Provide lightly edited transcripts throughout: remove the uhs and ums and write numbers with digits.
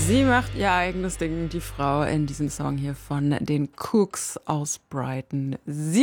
Sie macht ihr eigenes Ding, die Frau, in diesem Song hier von den Cooks aus Brighton.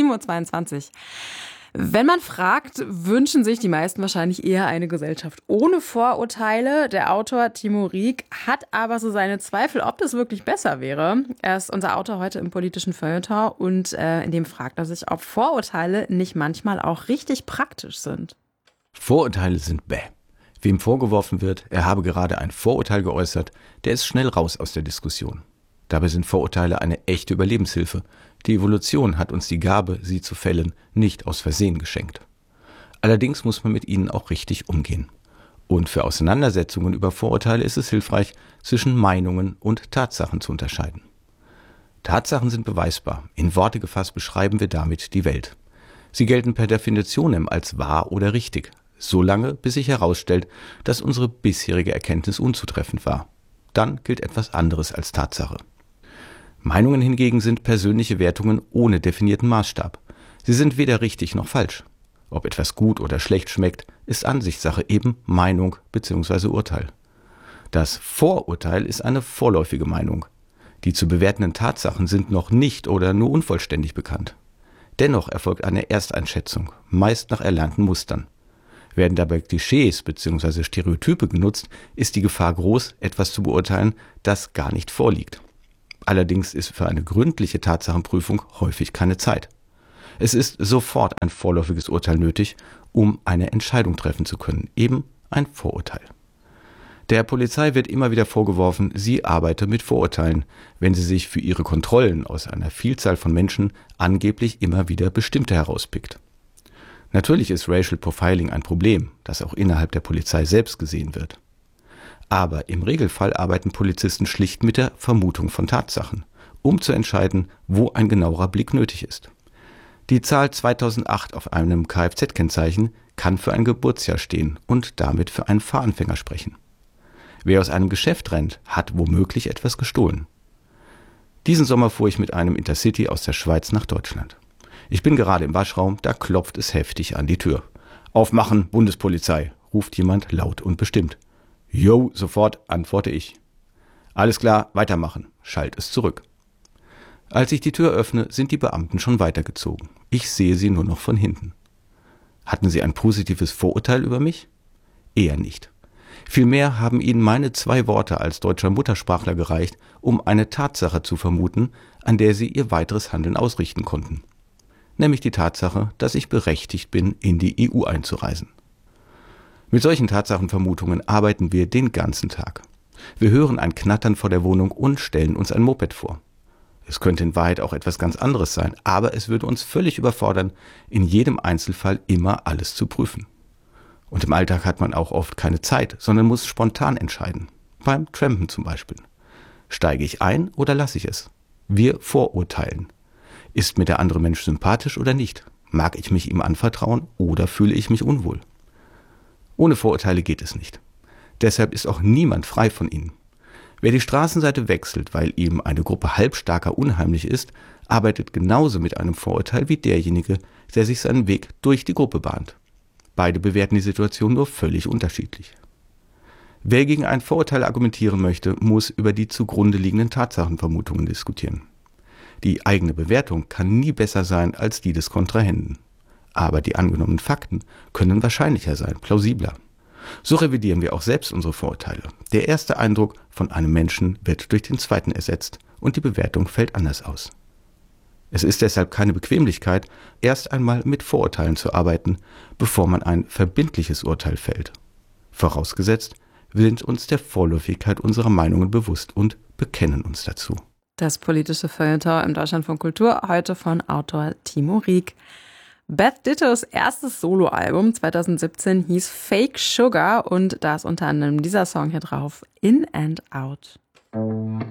7:22 Uhr. Wenn man fragt, wünschen sich die meisten wahrscheinlich eher eine Gesellschaft ohne Vorurteile. Der Autor Timo Rieck hat aber so seine Zweifel, ob das wirklich besser wäre. Er ist unser Autor heute im politischen Feuilleton und in dem fragt er sich, ob Vorurteile nicht manchmal auch richtig praktisch sind. Vorurteile sind bäh. Wem vorgeworfen wird, er habe gerade ein Vorurteil geäußert, der ist schnell raus aus der Diskussion. Dabei sind Vorurteile eine echte Überlebenshilfe. Die Evolution hat uns die Gabe, sie zu fällen, nicht aus Versehen geschenkt. Allerdings muss man mit ihnen auch richtig umgehen. Und für Auseinandersetzungen über Vorurteile ist es hilfreich, zwischen Meinungen und Tatsachen zu unterscheiden. Tatsachen sind beweisbar. In Worte gefasst beschreiben wir damit die Welt. Sie gelten per Definition als wahr oder richtig. Solange, bis sich herausstellt, dass unsere bisherige Erkenntnis unzutreffend war. Dann gilt etwas anderes als Tatsache. Meinungen hingegen sind persönliche Wertungen ohne definierten Maßstab. Sie sind weder richtig noch falsch. Ob etwas gut oder schlecht schmeckt, ist Ansichtssache, eben Meinung bzw. Urteil. Das Vorurteil ist eine vorläufige Meinung. Die zu bewertenden Tatsachen sind noch nicht oder nur unvollständig bekannt. Dennoch erfolgt eine Ersteinschätzung, meist nach erlernten Mustern. Werden dabei Klischees bzw. Stereotype genutzt, ist die Gefahr groß, etwas zu beurteilen, das gar nicht vorliegt. Allerdings ist für eine gründliche Tatsachenprüfung häufig keine Zeit. Es ist sofort ein vorläufiges Urteil nötig, um eine Entscheidung treffen zu können, eben ein Vorurteil. Der Polizei wird immer wieder vorgeworfen, sie arbeite mit Vorurteilen, wenn sie sich für ihre Kontrollen aus einer Vielzahl von Menschen angeblich immer wieder bestimmte herauspickt. Natürlich ist Racial Profiling ein Problem, das auch innerhalb der Polizei selbst gesehen wird. Aber im Regelfall arbeiten Polizisten schlicht mit der Vermutung von Tatsachen, um zu entscheiden, wo ein genauerer Blick nötig ist. Die Zahl 2008 auf einem Kfz-Kennzeichen kann für ein Geburtsjahr stehen und damit für einen Fahranfänger sprechen. Wer aus einem Geschäft rennt, hat womöglich etwas gestohlen. Diesen Sommer fuhr ich mit einem Intercity aus der Schweiz nach Deutschland. Ich bin gerade im Waschraum, da klopft es heftig an die Tür. »Aufmachen, Bundespolizei«, ruft jemand laut und bestimmt. »Jo, sofort«, antworte ich. »Alles klar, weitermachen«, schallt es zurück. Als ich die Tür öffne, sind die Beamten schon weitergezogen. Ich sehe sie nur noch von hinten. Hatten sie ein positives Vorurteil über mich? Eher nicht. Vielmehr haben ihnen meine 2 Worte als deutscher Muttersprachler gereicht, um eine Tatsache zu vermuten, an der sie ihr weiteres Handeln ausrichten konnten. Nämlich die Tatsache, dass ich berechtigt bin, in die EU einzureisen. Mit solchen Tatsachenvermutungen arbeiten wir den ganzen Tag. Wir hören ein Knattern vor der Wohnung und stellen uns ein Moped vor. Es könnte in Wahrheit auch etwas ganz anderes sein, aber es würde uns völlig überfordern, in jedem Einzelfall immer alles zu prüfen. Und im Alltag hat man auch oft keine Zeit, sondern muss spontan entscheiden. Beim Trampen zum Beispiel. Steige ich ein oder lasse ich es? Wir vorurteilen. Ist mir der andere Mensch sympathisch oder nicht? Mag ich mich ihm anvertrauen oder fühle ich mich unwohl? Ohne Vorurteile geht es nicht. Deshalb ist auch niemand frei von ihnen. Wer die Straßenseite wechselt, weil ihm eine Gruppe Halbstarker unheimlich ist, arbeitet genauso mit einem Vorurteil wie derjenige, der sich seinen Weg durch die Gruppe bahnt. Beide bewerten die Situation nur völlig unterschiedlich. Wer gegen ein Vorurteil argumentieren möchte, muss über die zugrunde liegenden Tatsachenvermutungen diskutieren. Die eigene Bewertung kann nie besser sein als die des Kontrahenten. Aber die angenommenen Fakten können wahrscheinlicher sein, plausibler. So revidieren wir auch selbst unsere Vorurteile. Der erste Eindruck von einem Menschen wird durch den zweiten ersetzt und die Bewertung fällt anders aus. Es ist deshalb keine Bequemlichkeit, erst einmal mit Vorurteilen zu arbeiten, bevor man ein verbindliches Urteil fällt. Vorausgesetzt, wir sind uns der Vorläufigkeit unserer Meinungen bewusst und bekennen uns dazu. Das politische Feuilleton im Deutschlandfunk Kultur, heute von Autor Timo Rieck. Beth Dittos erstes Soloalbum 2017 hieß Fake Sugar und da ist unter anderem dieser Song hier drauf, In and Out.